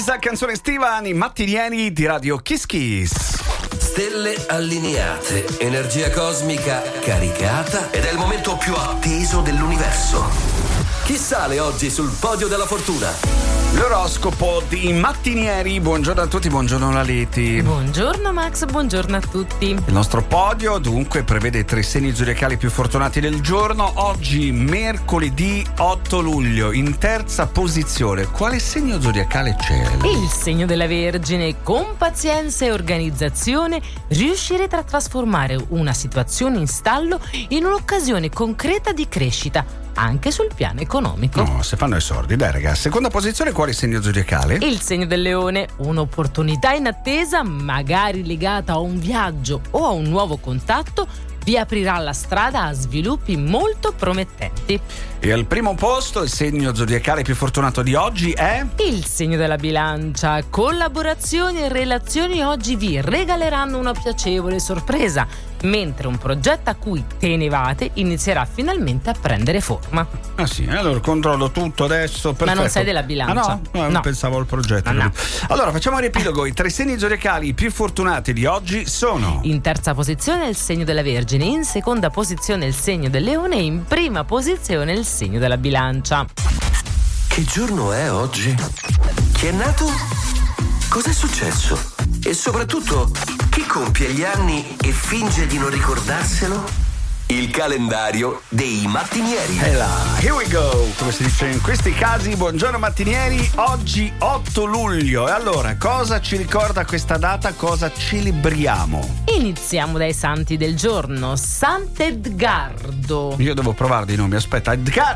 canzone estiva nei mattinieri di Radio Kiss Kiss. Stelle allineate, energia cosmica caricata ed è il momento più atteso dell'universo. Chi sale oggi sul podio della fortuna? L'oroscopo di mattinieri. Buongiorno a tutti, buongiorno Laleti. Buongiorno Max, buongiorno a tutti. Il nostro podio dunque prevede 3 segni zodiacali più fortunati del giorno. Oggi mercoledì 8 luglio, in terza posizione, quale segno zodiacale c'è? Il segno della Vergine. Con pazienza e organizzazione riuscirete a trasformare una situazione in stallo in un'occasione concreta di crescita, anche sul piano economico. No, se fanno i sordi. Dai ragazzi, seconda posizione, quale segno zodiacale? Il segno del Leone. Un'opportunità inattesa, magari legata a un viaggio o a un nuovo contatto, vi aprirà la strada a sviluppi molto promettenti. E al primo posto, il segno zodiacale più fortunato di oggi è? Il segno della Bilancia. Collaborazioni e relazioni oggi vi regaleranno una piacevole sorpresa, mentre un progetto a cui tenevate inizierà finalmente a prendere forma. Ah sì, allora controllo tutto adesso, perfetto. Ma non sei della Bilancia? Ah no? Non pensavo al progetto. No. Allora facciamo un riepilogo. I 3 segni zodiacali più fortunati di oggi sono: in terza posizione il segno della Vergine, in seconda posizione il segno del Leone e in prima posizione il segno della Bilancia. Che giorno è oggi? Chi è nato? Cos'è successo? E soprattutto, chi compie gli anni e finge di non ricordarselo? Il calendario dei mattinieri. E là, here we go, come si dice in questi casi. Buongiorno mattinieri, oggi 8 luglio. E allora, cosa ci ricorda questa data? Cosa celebriamo? Iniziamo dai santi del giorno. Sant'Edgardo. Io devo provare dei nomi, aspetta.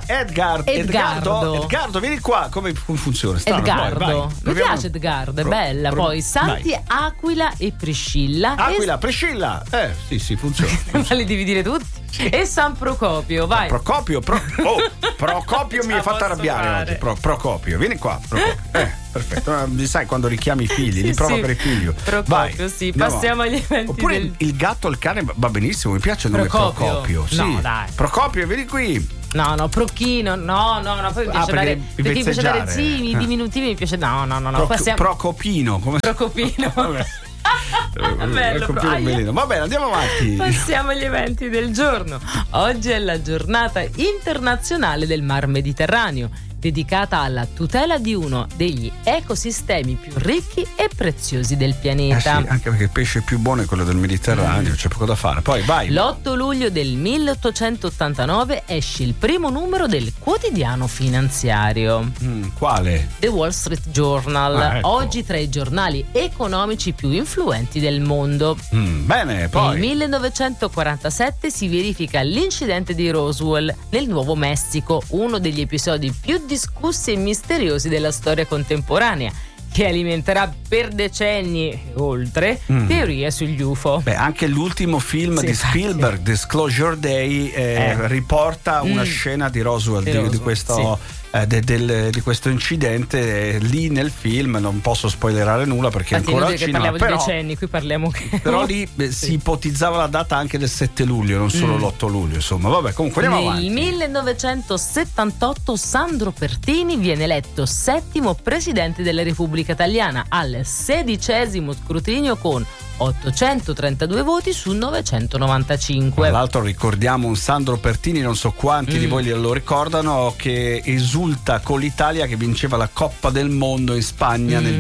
Edgardo, vieni qua. Come funziona? Edgardo. Mi piace Edgardo, è bella. Poi santi vai. Aquila e Priscilla. Priscilla. Sì, funziona. Ma li devi dire tutti? E San Procopio, vai. Procopio mi hai fatto arrabbiare oggi. Procopio, vieni qua. Perfetto. Sai quando richiami i figli, li provo per il figlio. Procopio, vai. Sì, passiamo agli eventi. Oppure il gatto, il cane va benissimo, mi piace il nome Procopio. Sì. No, dai. Procopio, vieni qui. No, Procchino, no, poi mi piace dare. Perché mi piace dare i diminutivi, mi piace. No. Procopino, come Procopino. Bello, va bene, andiamo avanti. Passiamo agli eventi del giorno. Oggi è la giornata internazionale del Mar Mediterraneo, dedicata alla tutela di uno degli ecosistemi più ricchi e preziosi del pianeta. Sì, anche perché il pesce più buono è quello del Mediterraneo, c'è poco da fare. Poi vai. L'8 luglio del 1889 esce il primo numero del quotidiano finanziario. Quale? The Wall Street Journal. Ecco. Oggi tra i giornali economici più influenti del mondo. Bene, poi. Nel 1947 si verifica l'incidente di Roswell nel Nuovo Messico, uno degli episodi più discussi e misteriosi della storia contemporanea, che alimenterà per decenni e oltre teorie sugli UFO. Anche l'ultimo film di Spielberg, Disclosure Day, riporta una scena di Roswell, di questo. Sì. Di questo incidente lì nel film. Non posso spoilerare nulla perché ancora al cinema, parliamo di decenni, qui parliamo però lì si ipotizzava la data anche del 7 luglio, non solo l'8 luglio, insomma. Vabbè, comunque andiamo avanti. Nel 1978 Sandro Pertini viene eletto 7° presidente della Repubblica Italiana al 16° scrutinio con 832 voti su 995. Tra l'altro ricordiamo un Sandro Pertini, non so quanti di voi lo ricordano, che esulta con l'Italia che vinceva la Coppa del Mondo in Spagna nel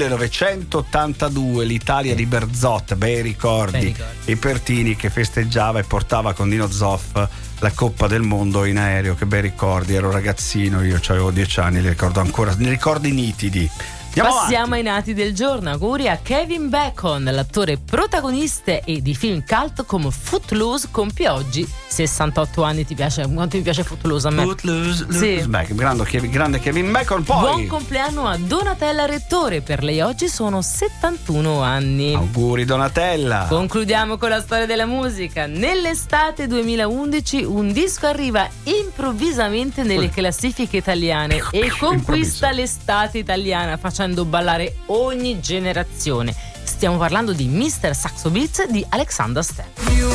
1982, l'Italia di Berzot, bei ricordi. E Pertini che festeggiava e portava con Dino Zoff la Coppa del Mondo in aereo, che bei ricordi. Ero ragazzino, io avevo 10 anni, li ricordo ancora, ne ricordi nitidi. Passiamo ai nati del giorno. Auguri a Kevin Bacon, l'attore protagonista e di film cult come Footloose, compie oggi 68 anni. Ti piace? Quanto mi piace Footloose a me? Footloose. Sì. Grande Kevin Bacon. Poi buon compleanno a Donatella Rettore, per lei oggi sono 71 anni. Auguri Donatella. Concludiamo con la storia della musica. Nell'estate 2011 un disco arriva improvvisamente nelle classifiche italiane e conquista l'estate italiana facendo ballare ogni generazione. Stiamo parlando di Mr. Saxo Beats di Alexander Stan.